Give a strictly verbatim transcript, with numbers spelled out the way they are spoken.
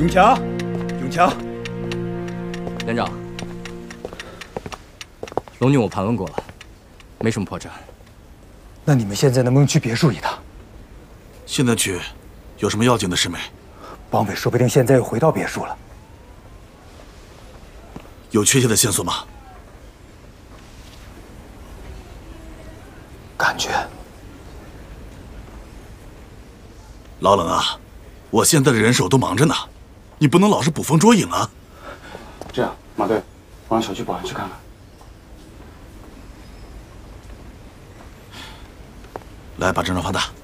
永强，永强， 连长，龙女我盘问过了，没什么破绽。 那你们现在能不能去别墅一趟？ 现在去，有什么要紧的事没？ 绑匪说不定现在又回到别墅了。 有确切的线索吗？ 感觉。 老冷啊，我现在的人手都忙着呢，你不能老是捕风捉影啊。 这样，马队，我让小区保安去看看。 来，把阵仗放大。